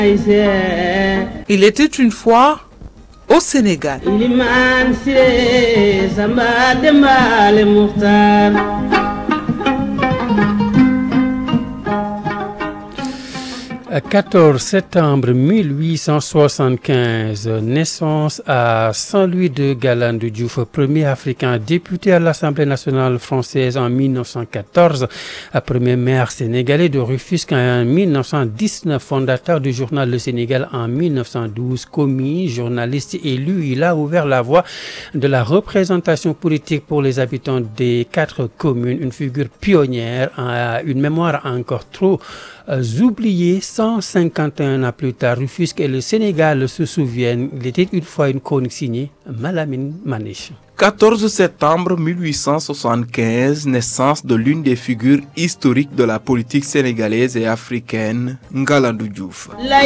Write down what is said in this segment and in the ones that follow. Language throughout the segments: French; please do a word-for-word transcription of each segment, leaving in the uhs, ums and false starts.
Il était une fois au Sénégal. quatorze septembre mille huit cent soixante-quinze, naissance à Saint-Louis de Galandou Diouf, premier africain député à l'Assemblée nationale française en mille neuf cent quatorze, premier maire sénégalais de Rufisque en mille neuf cent dix-neuf, fondateur du journal Le Sénégal en mille neuf cent douze, commis, journaliste élu, il a ouvert la voie de la représentation politique pour les habitants des quatre communes, une figure pionnière, une mémoire encore trop oublié. Cent cinquante et un ans plus tard, Rufisque et le Sénégal se souviennent. Il était une fois une chronique signée Malamine Maniche. quatorze septembre mille huit cent soixante-quinze, naissance de l'une des figures historiques de la politique sénégalaise et africaine, Ngalandou Diouf.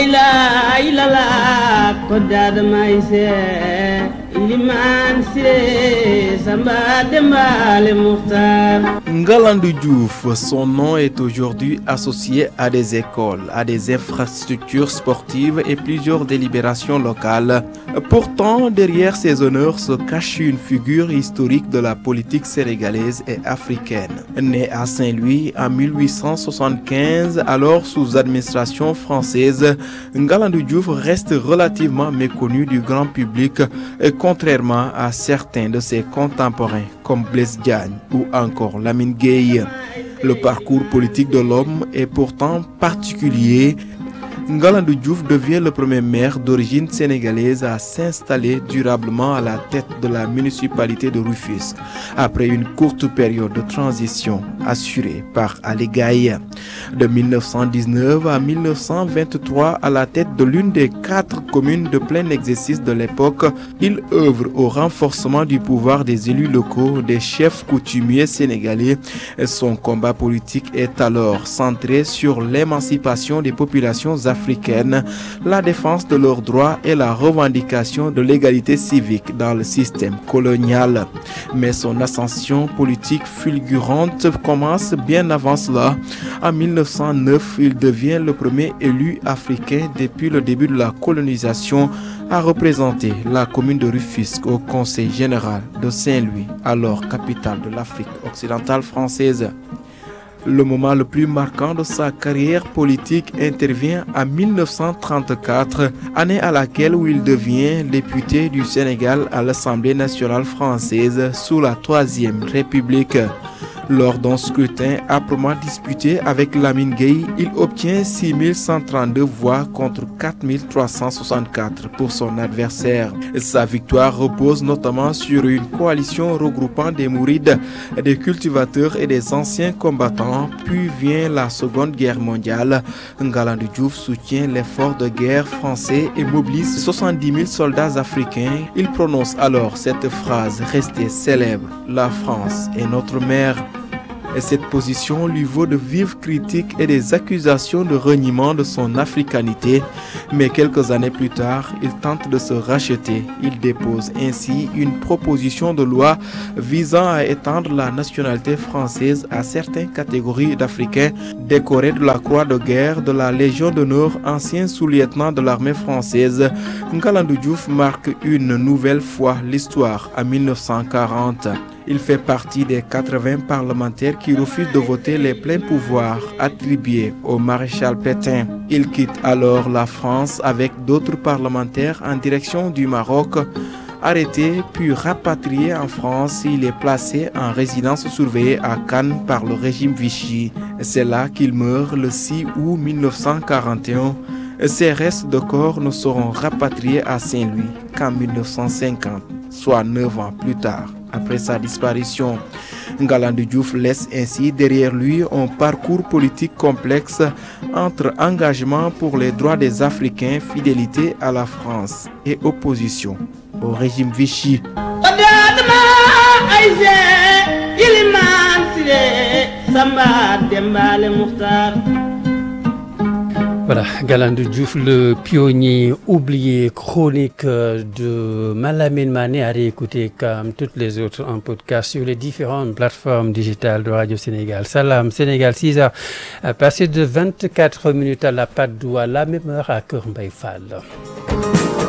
Ngalandou Diouf, son nom est aujourd'hui associé à des écoles, à des infrastructures sportives et plusieurs délibérations locales. Pourtant, derrière ces honneurs se cache une figure historique de la politique sénégalaise et africaine. Né à Saint-Louis en mille huit cent soixante-quinze, alors sous administration française, Ngalandou Diouf reste relativement méconnu du grand public, contrairement à certains de ses contemporains comme Blaise Diagne ou encore Lamine Gueye. Le parcours politique de l'homme est pourtant particulier. Ngalandou Diouf devient le premier maire d'origine sénégalaise à s'installer durablement à la tête de la municipalité de Rufisque, après une courte période de transition assurée par Ali Gaye. De mille neuf cent dix-neuf à mille neuf cent vingt-trois, à la tête de l'une des quatre communes de plein exercice de l'époque, il œuvre au renforcement du pouvoir des élus locaux, des chefs coutumiers sénégalais. Son combat politique est alors centré sur l'émancipation des populations africaines africaines, la défense de leurs droits et la revendication de l'égalité civique dans le système colonial. Mais son ascension politique fulgurante commence bien avant cela. En mille neuf cent neuf, il devient le premier élu africain depuis le début de la colonisation à représenter la commune de Rufisque au Conseil général de Saint-Louis, alors capitale de l'Afrique occidentale française. Le moment le plus marquant de sa carrière politique intervient en mille neuf cent trente-quatre, année à laquelle où il devient député du Sénégal à l'Assemblée nationale française sous la Troisième République. Lors d'un scrutin âprement disputé avec Lamine Gueye, il obtient six mille cent trente-deux voix contre quatre mille trois cent soixante-quatre pour son adversaire. Sa victoire repose notamment sur une coalition regroupant des mourides, des cultivateurs et des anciens combattants. Puis vient la Seconde Guerre mondiale. Ngalandou Diouf soutient l'effort de guerre français et mobilise soixante-dix mille soldats africains. Il prononce alors cette phrase restée célèbre: La France est notre mère. Et cette position lui vaut de vives critiques et des accusations de reniement de son africanité. Mais quelques années plus tard, il tente de se racheter. Il dépose ainsi une proposition de loi visant à étendre la nationalité française à certaines catégories d'Africains décorés de la Croix de guerre de la Légion d'honneur, ancien sous-lieutenant de l'armée française. Ngalandou Diouf marque une nouvelle fois l'histoire en mille neuf cent quarante. Il fait partie des quatre-vingts parlementaires qui refusent de voter les pleins pouvoirs attribués au maréchal Pétain. Il quitte alors la France avec d'autres parlementaires en direction du Maroc. Arrêté puis rapatrié en France, il est placé en résidence surveillée à Cannes par le régime Vichy. C'est là qu'il meurt le six août mille neuf cent quarante et un. Ses restes de corps ne seront rapatriés à Saint-Louis qu'en mille neuf cent cinquante, soit neuf ans plus tard. Après sa disparition, Ngalandou Diouf laisse ainsi derrière lui un parcours politique complexe entre engagement pour les droits des Africains, fidélité à la France et opposition au régime Vichy. Voilà, Galandou Diouf, le pionnier oublié chronique de Malamine Mané, à réécouter comme toutes les autres en podcast sur les différentes plateformes digitales de Radio Sénégal. Salam Sénégal, six heures, passé de vingt-quatre minutes à la Patte d'Oie, la même heure à Kër Mbaye Fall.